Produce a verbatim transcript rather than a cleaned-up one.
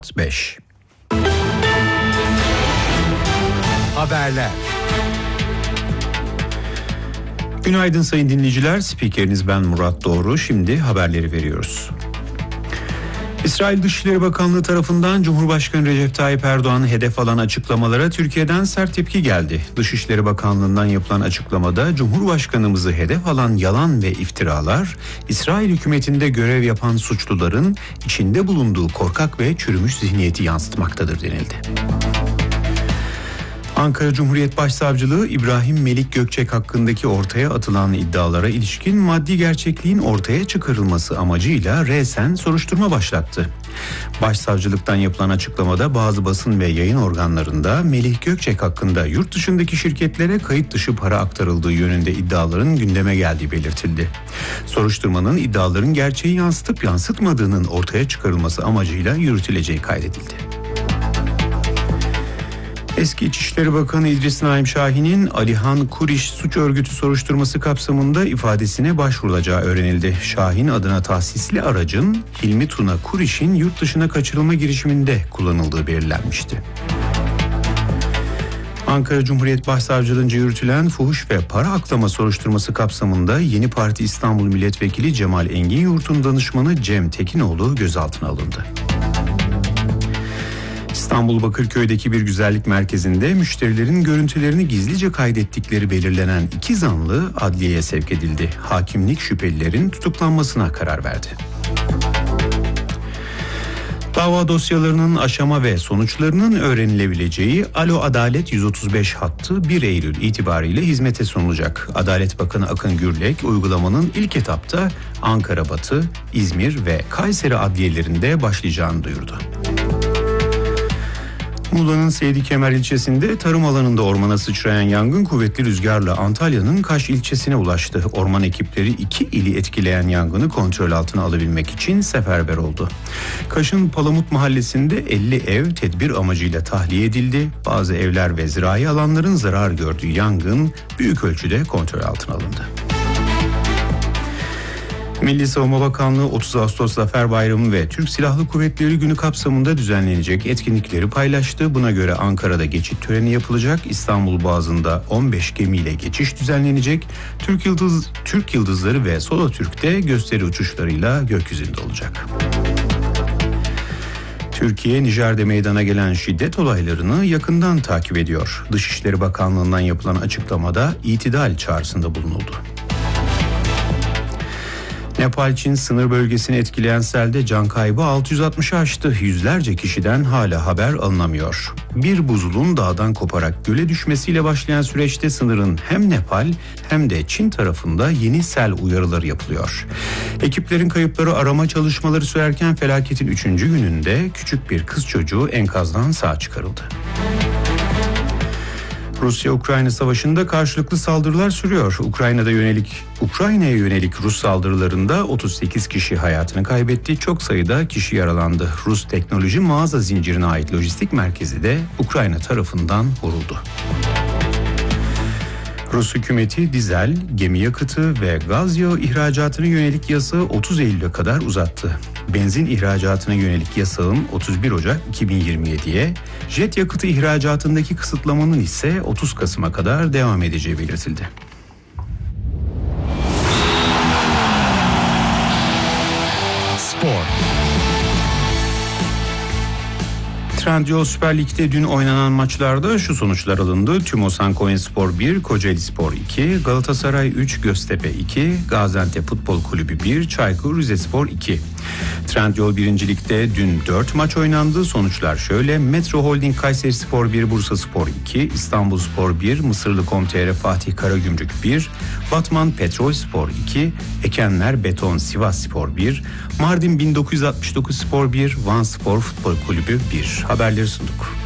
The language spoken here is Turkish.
beş Haberler. Günaydın sayın dinleyiciler. Spikeriniz ben Murat Doğru. Şimdi haberleri veriyoruz. İsrail Dışişleri Bakanlığı tarafından Cumhurbaşkanı Recep Tayyip Erdoğan'ı hedef alan açıklamalara Türkiye'den sert tepki geldi. Dışişleri Bakanlığı'ndan yapılan açıklamada Cumhurbaşkanımızı hedef alan yalan ve iftiralar, İsrail hükümetinde görev yapan suçluların içinde bulunduğu korkak ve çürümüş zihniyeti yansıtmaktadır denildi. Ankara Cumhuriyet Başsavcılığı İbrahim Melik Gökçek hakkındaki ortaya atılan iddialara ilişkin maddi gerçekliğin ortaya çıkarılması amacıyla resen soruşturma başlattı. Başsavcılıktan yapılan açıklamada bazı basın ve yayın organlarında Melih Gökçek hakkında yurt dışındaki şirketlere kayıt dışı para aktarıldığı yönünde iddiaların gündeme geldiği belirtildi. Soruşturmanın iddiaların gerçeği yansıtıp yansıtmadığının ortaya çıkarılması amacıyla yürütüleceği kaydedildi. Eski İçişleri Bakanı İdris Naim Şahin'in Alihan Kuriş suç örgütü soruşturması kapsamında ifadesine başvurulacağı öğrenildi. Şahin adına tahsisli aracın Hilmi Tuna Kuriş'in yurt dışına kaçırılma girişiminde kullanıldığı belirlenmişti. Ankara Cumhuriyet Başsavcılığınca yürütülen fuhuş ve para aklama soruşturması kapsamında Yeni Parti İstanbul Milletvekili Cemal Engin Yurt'un danışmanı Cem Tekinoğlu gözaltına alındı. İstanbul Bakırköy'deki bir güzellik merkezinde müşterilerin görüntülerini gizlice kaydettikleri belirlenen iki zanlı adliyeye sevk edildi. Hakimlik şüphelilerin tutuklanmasına karar verdi. Dava dosyalarının aşama ve sonuçlarının öğrenilebileceği Alo Adalet yüz otuz beş hattı bir Eylül itibariyle hizmete sunulacak. Adalet Bakanı Akın Gürlek uygulamanın ilk etapta Ankara Batı, İzmir ve Kayseri adliyelerinde başlayacağını duyurdu. Muğla'nın Seydi Kemer ilçesinde tarım alanında ormana sıçrayan yangın kuvvetli rüzgarla Antalya'nın Kaş ilçesine ulaştı. Orman ekipleri iki ili etkileyen yangını kontrol altına alabilmek için seferber oldu. Kaş'ın Palamut mahallesinde elli ev tedbir amacıyla tahliye edildi. Bazı evler ve zirai alanların zarar gördüğü yangın büyük ölçüde kontrol altına alındı. Milli Savunma Bakanlığı otuz Ağustos Zafer Bayramı ve Türk Silahlı Kuvvetleri Günü kapsamında düzenlenecek etkinlikleri paylaştı. Buna göre Ankara'da geçit töreni yapılacak. İstanbul Boğazı'nda on beş gemiyle geçiş düzenlenecek. Türk Yıldız, Türk Yıldızları ve Solotürk'te gösteri uçuşlarıyla gökyüzünde olacak. Türkiye, Nijer'de meydana gelen şiddet olaylarını yakından takip ediyor. Dışişleri Bakanlığı'ndan yapılan açıklamada itidal çağrısında bulunuldu. Nepal-Çin sınır bölgesini etkileyen selde can kaybı altı yüz altmışı aştı. Yüzlerce kişiden hala haber alınamıyor. Bir buzulun dağdan koparak göle düşmesiyle başlayan süreçte sınırın hem Nepal hem de Çin tarafında yeni sel uyarıları yapılıyor. Ekiplerin kayıpları arama çalışmaları sürerken felaketin üçüncü gününde küçük bir kız çocuğu enkazdan sağ çıkarıldı. Rusya-Ukrayna savaşında karşılıklı saldırılar sürüyor. Ukrayna'da yönelik Ukrayna'ya yönelik Rus saldırılarında otuz sekiz kişi hayatını kaybetti. Çok sayıda kişi yaralandı. Rus teknoloji mağaza zincirine ait lojistik merkezi de Ukrayna tarafından vuruldu. Rus hükümeti dizel, gemi yakıtı ve gaz yağı ihracatına yönelik yasağı otuz Eylül'e kadar uzattı. Benzin ihracatına yönelik yasağın otuz bir Ocak iki bin yirmi yediye, jet yakıtı ihracatındaki kısıtlamanın ise otuz Kasım'a kadar devam edeceği belirtildi. Spor. Trendyol Süper Lig'de dün oynanan maçlarda şu sonuçlar alındı. TÜMOSAN Konyaspor bir, Kocaelispor iki, Galatasaray üç, Göztepe iki, Gaziantep Futbol Kulübü bir, Çaykur Rizespor iki. Trendyol birinci Lig'de dün dört maç oynandı. Sonuçlar şöyle: Metro Holding Kayserispor bir, Bursaspor iki, İstanbulspor bir, Mısırlı.com.tr Fatih Karagümrük bir, Batman Petrolspor iki, Ekenler Beton Sivasspor bir, Mardin bin dokuz yüz altmış dokuz Spor bir, Vanspor Futbol Kulübü bir. Haberleri sunduk.